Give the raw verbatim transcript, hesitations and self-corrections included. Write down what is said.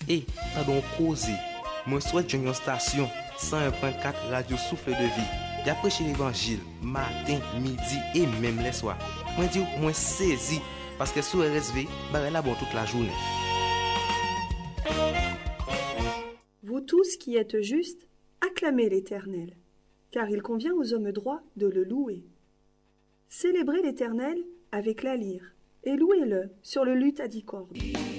Et, pendant causer, moi souhaite une station cent un point quatre Radio Souffle de Vie. D'après chez l'évangile, matin, midi et même les soirs. Moi dis moi saisi parce que sous R S V, bah là bon toute la journée. Vous tous qui êtes justes, acclamez l'Éternel, car il convient aux hommes droits de le louer. Célébrez l'Éternel avec la lyre, et louez-le sur le luth à dix cordes.